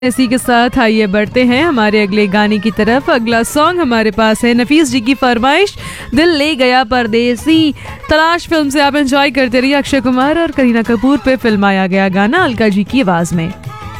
इसी के साथ आइए बढ़ते हैं हमारे अगले गाने की तरफ। अगला सॉन्ग हमारे पास है नफीस जी की फरमाइश, दिल ले गया परदेसी। तलाश फिल्म से आप एंजॉय करते रहिए। अक्षय कुमार और करीना कपूर पे फिल्माया गया गाना अलका जी की आवाज में।